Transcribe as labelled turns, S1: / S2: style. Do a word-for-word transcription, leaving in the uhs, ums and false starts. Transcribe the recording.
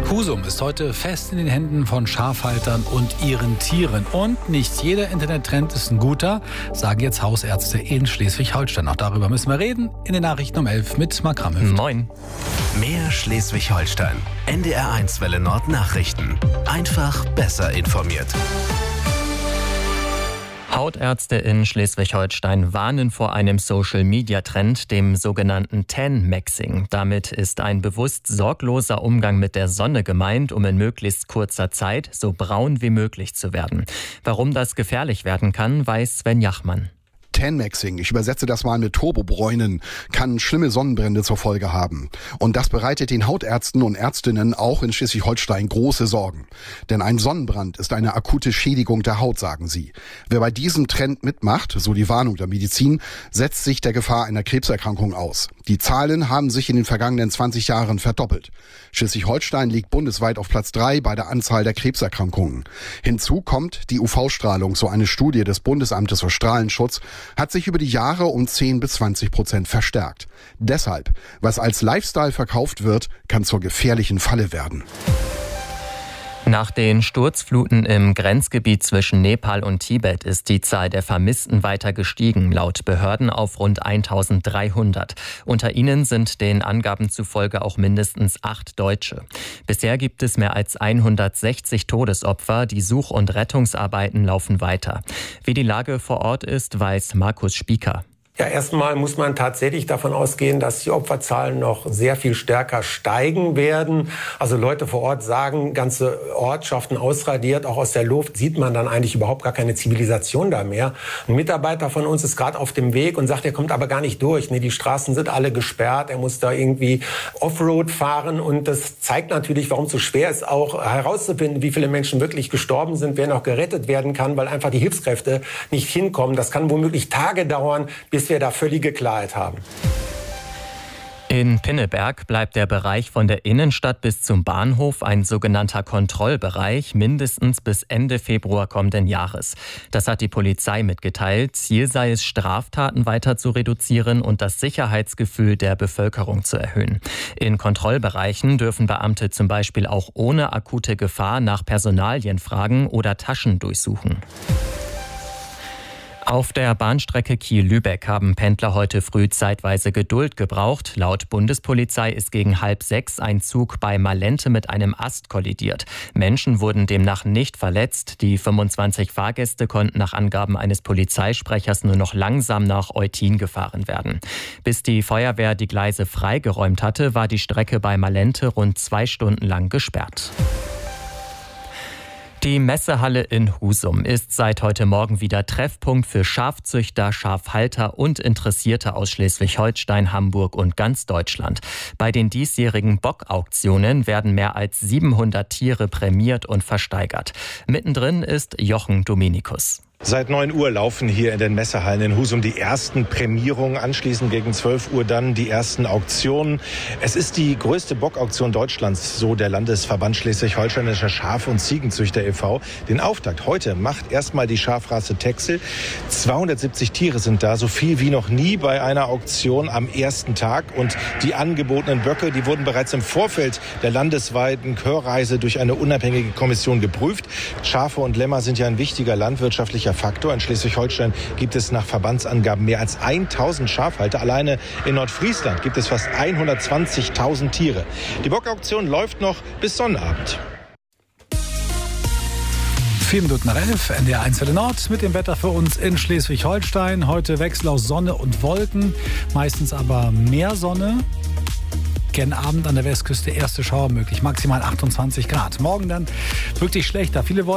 S1: Husum ist heute fest in den Händen von Schafhaltern und ihren Tieren. Und nicht jeder Internettrend ist ein guter, sagen jetzt Hausärzte in Schleswig-Holstein. Auch darüber müssen wir reden in den Nachrichten um elf mit Mark Ramhöft.
S2: Moin.
S3: Mehr Schleswig-Holstein. N D R eins Welle Nord Nachrichten. Einfach besser informiert.
S2: Hautärzte in Schleswig-Holstein warnen vor einem Social-Media-Trend, dem sogenannten Tan-Maxing. Damit ist ein bewusst sorgloser Umgang mit der Sonne gemeint, um in möglichst kurzer Zeit so braun wie möglich zu werden. Warum das gefährlich werden kann, weiß Sven Jachmann.
S4: Tan-Maxing, ich übersetze das mal mit Turbobräunen, kann schlimme Sonnenbrände zur Folge haben. Und das bereitet den Hautärzten und Ärztinnen auch in Schleswig-Holstein große Sorgen. Denn ein Sonnenbrand ist eine akute Schädigung der Haut, sagen sie. Wer bei diesem Trend mitmacht, so die Warnung der Medizin, setzt sich der Gefahr einer Krebserkrankung aus. Die Zahlen haben sich in den vergangenen zwanzig Jahren verdoppelt. Schleswig-Holstein liegt bundesweit auf Platz drei bei der Anzahl der Krebserkrankungen. Hinzu kommt die U V-Strahlung, so eine Studie des Bundesamtes für Strahlenschutz, hat sich über die Jahre um zehn bis zwanzig Prozent verstärkt. Deshalb, was als Lifestyle verkauft wird, kann zur gefährlichen Falle werden.
S2: Nach den Sturzfluten im Grenzgebiet zwischen Nepal und Tibet ist die Zahl der Vermissten weiter gestiegen, laut Behörden auf rund eintausenddreihundert. Unter ihnen sind den Angaben zufolge auch mindestens acht Deutsche. Bisher gibt es mehr als hundertsechzig Todesopfer, die Such- und Rettungsarbeiten laufen weiter. Wie die Lage vor Ort ist, weiß Markus Spieker.
S5: Ja, erstmal muss man tatsächlich davon ausgehen, dass die Opferzahlen noch sehr viel stärker steigen werden. Also Leute vor Ort sagen, ganze Ortschaften ausradiert, auch aus der Luft sieht man dann eigentlich überhaupt gar keine Zivilisation da mehr. Ein Mitarbeiter von uns ist gerade auf dem Weg und sagt, er kommt aber gar nicht durch. Die Straßen sind alle gesperrt, er muss da irgendwie Offroad fahren und das zeigt natürlich, warum es so schwer ist, auch herauszufinden, wie viele Menschen wirklich gestorben sind, wer noch gerettet werden kann, weil einfach die Hilfskräfte nicht hinkommen. Das kann womöglich Tage dauern, bis wir da völlige Klarheit haben.
S2: In Pinneberg bleibt der Bereich von der Innenstadt bis zum Bahnhof ein sogenannter Kontrollbereich, mindestens bis Ende Februar kommenden Jahres. Das hat die Polizei mitgeteilt. Ziel sei es, Straftaten weiter zu reduzieren und das Sicherheitsgefühl der Bevölkerung zu erhöhen. In Kontrollbereichen dürfen Beamte zum Beispiel auch ohne akute Gefahr nach Personalien fragen oder Taschen durchsuchen. Auf der Bahnstrecke Kiel-Lübeck haben Pendler heute früh zeitweise Geduld gebraucht. Laut Bundespolizei ist gegen halb sechs ein Zug bei Malente mit einem Ast kollidiert. Menschen wurden demnach nicht verletzt. Die fünfundzwanzig Fahrgäste konnten nach Angaben eines Polizeisprechers nur noch langsam nach Eutin gefahren werden. Bis die Feuerwehr die Gleise freigeräumt hatte, war die Strecke bei Malente rund zwei Stunden lang gesperrt. Die Messehalle in Husum ist seit heute Morgen wieder Treffpunkt für Schafzüchter, Schafhalter und Interessierte aus Schleswig-Holstein, Hamburg und ganz Deutschland. Bei den diesjährigen Bockauktionen werden mehr als siebenhundert Tiere prämiert und versteigert. Mittendrin ist Jochen Dominikus.
S6: Seit neun Uhr laufen hier in den Messehallen in Husum die ersten Prämierungen, anschließend gegen zwölf Uhr dann die ersten Auktionen. Es ist die größte Bockauktion Deutschlands, so der Landesverband Schleswig-Holsteinischer Schaf- und Ziegenzüchter e V Den Auftakt heute macht erstmal die Schafrasse Texel. zweihundertsiebzig Tiere sind da, so viel wie noch nie bei einer Auktion am ersten Tag. Und die angebotenen Böcke, die wurden bereits im Vorfeld der landesweiten Chörreise durch eine unabhängige Kommission geprüft. Schafe und Lämmer sind ja ein wichtiger landwirtschaftlicher Faktor. In Schleswig-Holstein gibt es nach Verbandsangaben mehr als tausend Schafhalter. Alleine in Nordfriesland gibt es fast hundertzwanzigtausend Tiere. Die Bockauktion läuft noch bis Sonnabend.
S1: Vier Minuten nach elf, N D R eins Welle Nord mit dem Wetter für uns in Schleswig-Holstein. Heute Wechsel aus Sonne und Wolken, meistens aber mehr Sonne. Gen Abend an der Westküste erste Schauer möglich, maximal achtundzwanzig Grad. Morgen dann wirklich schlechter. Viele Wolken.